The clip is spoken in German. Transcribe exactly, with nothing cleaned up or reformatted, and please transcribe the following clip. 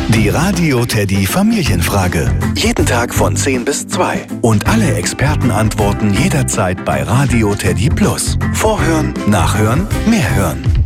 Die Radio Teddy Familienfrage. Jeden Tag von zehn bis zwei. Und alle Expertenantworten jederzeit bei Radio Teddy Plus. Vorhören, nachhören, mehr hören.